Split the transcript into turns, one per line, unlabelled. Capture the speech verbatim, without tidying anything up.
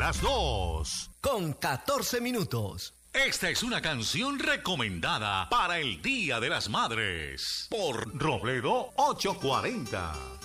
las dos.
Con catorce minutos.
Esta es una canción recomendada para el Día de las Madres por Robledo ochocientos cuarenta.